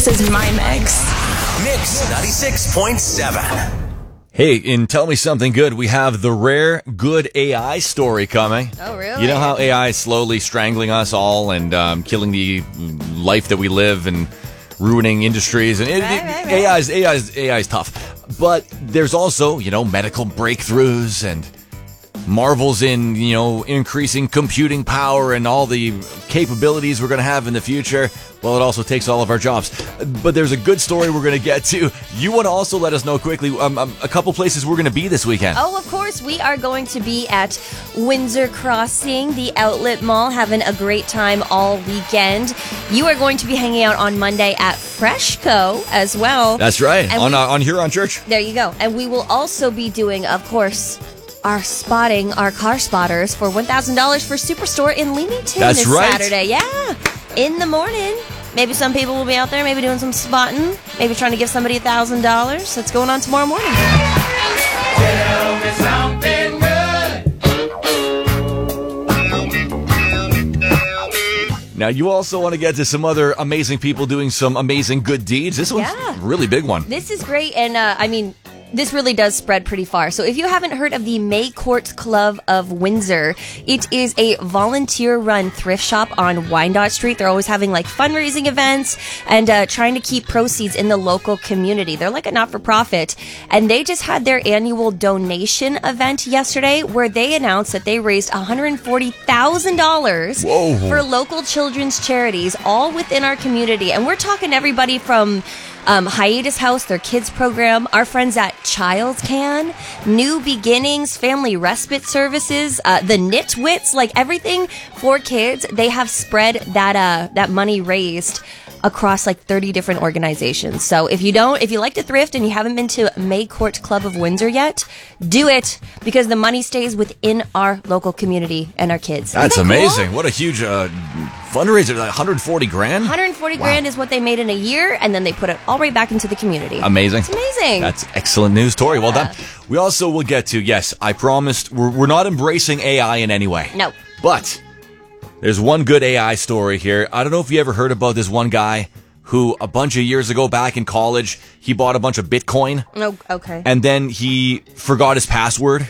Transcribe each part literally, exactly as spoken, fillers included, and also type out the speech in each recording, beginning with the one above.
This is my mix. Mix ninety-six point seven. Hey, in Tell Me Something Good, we have the rare good A I story coming. Oh, really? You know how A I is slowly strangling us all and um, killing the life that we live and ruining industries. And it, Right, it, right, right. A I is A I is A I is tough, but there's also, you know, medical breakthroughs and marvels in, you know, increasing computing power and all the capabilities we're going to have in the future. Well, it also takes all of our jobs. But there's a good story we're going to get to. You want to also let us know quickly um, um, a couple places we're going to be this weekend. Oh, of course. We are going to be at Windsor Crossing, the outlet mall, having a great time all weekend. You are going to be hanging out on Monday at Freshco as well. That's right. And On we- uh, on Huron Church. There you go. And we will also be doing, of course, our spotting, our car spotters for one thousand dollars for Superstore in Leamington That's this right. Saturday. Yeah. In the morning. Maybe some people will be out there, maybe doing some spotting, maybe trying to give somebody one thousand dollars. That's going on tomorrow morning. Tell me something good. Now, you also want to get to some other amazing people doing some amazing good deeds. This one's Yeah. a really big one. This is great, and uh, I mean, this really does spread pretty far. So if you haven't heard of the May Court Club of Windsor, it is a volunteer-run thrift shop on Wyandotte Street. They're always having like fundraising events and uh, trying to keep proceeds in the local community. They're like a not-for-profit, and they just had their annual donation event yesterday where they announced that they raised one hundred forty thousand dollars Whoa. for local children's charities, all within our community. And we're talking everybody from Um, Hiatus House, their kids program, our friends at Child's Can, New Beginnings, Family Respite Services, uh, the Nitwits, like everything for kids. They have spread that uh, that money raised across like thirty different organizations. So if you don't, if you like to thrift and you haven't been to May Court Club of Windsor yet, do it because the money stays within our local community and our kids. That's Isn't that cool? amazing. What a huge uh, fundraiser. Like one hundred forty grand? one hundred forty Wow. grand is what they made in a year, and then they put it all right back into the community. Amazing. It's amazing. That's excellent news, Tori. Well Yeah. done. We also will get to, yes, I promised, we're, we're not embracing A I in any way. No. But there's one good A I story here. I don't know if you ever heard about this one guy who a bunch of years ago back in college, he bought a bunch of Bitcoin Oh, okay. and then he forgot his password.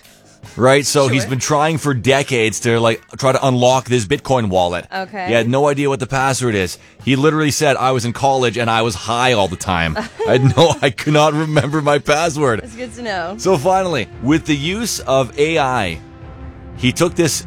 Right? So Sure. he's been trying for decades to like try to unlock this Bitcoin wallet. Okay. He had no idea what the password is. He literally said, I was in college and I was high all the time. I had no, I could not remember my password. That's good to know. So finally, with the use of A I, he took this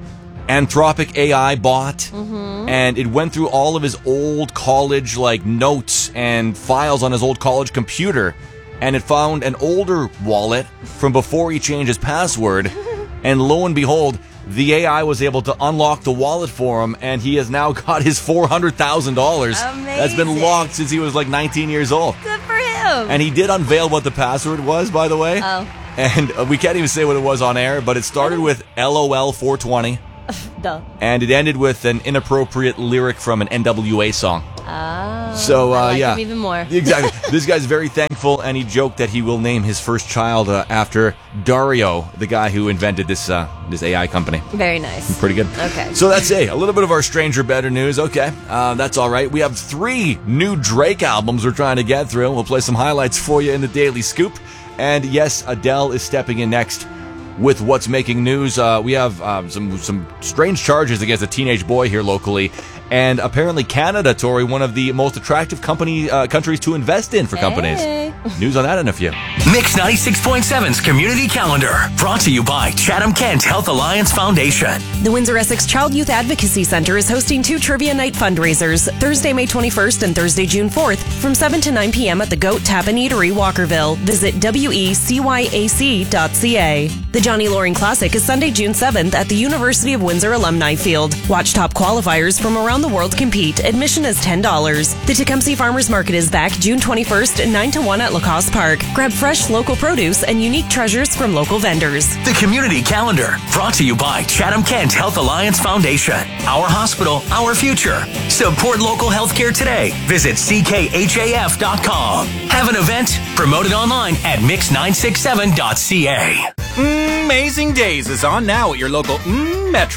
Anthropic A I bot and it went through all of his old college like notes and files on his old college computer, and it found an older wallet from before he changed his password, and lo and behold, the A I was able to unlock the wallet for him, and he has now got his four hundred thousand dollars that's been Amazing. locked since he was like nineteen years old. Good for him. And he did unveil what the password was, by the way. Oh. And uh, we can't even say what it was on air, but it started with L O L four twenty, Duh. and it ended with an inappropriate lyric from an N W A song. Oh. So, uh, I like yeah. him even more. Exactly. This guy's very thankful, and he joked that he will name his first child uh, after Dario, the guy who invented this uh, this A I company. Very nice. Pretty good. Okay. So that's a, a little bit of our Stranger Better news. Okay. Uh, that's all right. We have three new Drake albums we're trying to get through. We'll play some highlights for you in the Daily Scoop. And yes, Adele is stepping in next with what's making news. Uh, we have uh, some some strange charges against a teenage boy here locally. And apparently Canada, Tori, one of the most attractive company uh, countries to invest in for companies. Hey. News on that in a few. Mix ninety-six point seven's Community Calendar, brought to you by Chatham-Kent Health Alliance Foundation. The Windsor Essex Child Youth Advocacy Center is hosting two Trivia Night fundraisers, Thursday, May twenty-first and Thursday, June fourth, from seven to nine p.m. at the Goat Tap and Eatery, Walkerville. Visit W E C Y A C dot C A. The Johnny Loring Classic is Sunday, June seventh at the University of Windsor Alumni Field. Watch top qualifiers from around the world compete. Admission is ten dollars. The Tecumseh Farmers Market is back June twenty-first, nine to one at Lacoste Park. Grab fresh local produce and unique treasures from local vendors. The Community Calendar, brought to you by Chatham-Kent Health Alliance Foundation. Our hospital, our future. Support local healthcare today. Visit C K H A F dot com. Have an event? Promote it online at mix nine six seven dot C A. Amazing Days is on now at your local mm, Metro.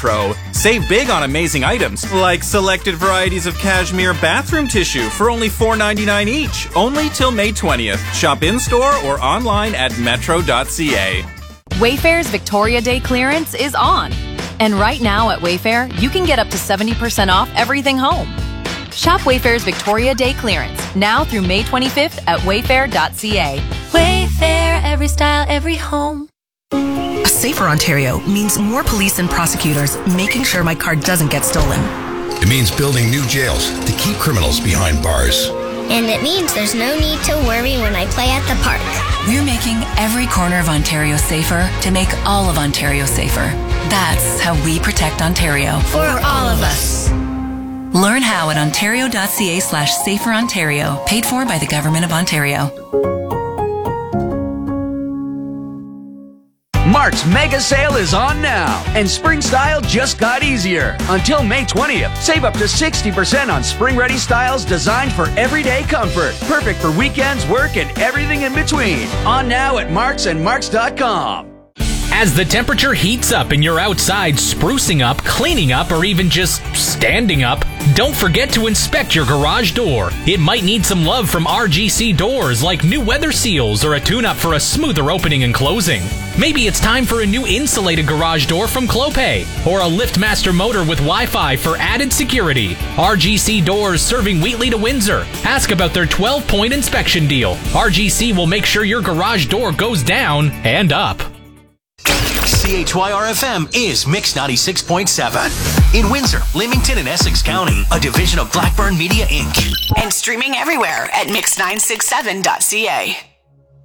Save big on amazing items, like selected varieties of cashmere bathroom tissue for only four ninety-nine each, only till May twentieth. Shop in-store or online at metro dot c a. Wayfair's Victoria Day clearance is on. And right now at Wayfair, you can get up to seventy percent off everything home. Shop Wayfair's Victoria Day clearance now through May twenty-fifth at wayfair dot c a. Wayfair, every style, every home. A safer Ontario means more police and prosecutors making sure my car doesn't get stolen. It means building new jails to keep criminals behind bars. And it means there's no need to worry when I play at the park. We're making every corner of Ontario safer to make all of Ontario safer. That's how we protect Ontario. For all of us. Learn how at ontario dot c a slash safer Ontario. Paid for by the Government of Ontario. Mark's mega sale is on now, and spring style just got easier. Until May twentieth, save up to sixty percent on spring-ready styles designed for everyday comfort. Perfect for weekends, work, and everything in between. On now at marks and marks dot com. As the temperature heats up and you're outside sprucing up, cleaning up, or even just standing up, don't forget to inspect your garage door. It might need some love from R G C Doors, like new weather seals or a tune-up for a smoother opening and closing. Maybe it's time for a new insulated garage door from Clopay, or a LiftMaster motor with Wi-Fi for added security. R G C Doors, serving Wheatley to Windsor. Ask about their twelve-point inspection deal. R G C will make sure your garage door goes down and up. C H Y R F M is Mix ninety-six point seven. In Windsor, Leamington, and Essex County, a division of Blackburn Media, Incorporated. And streaming everywhere at mix nine six seven dot c a.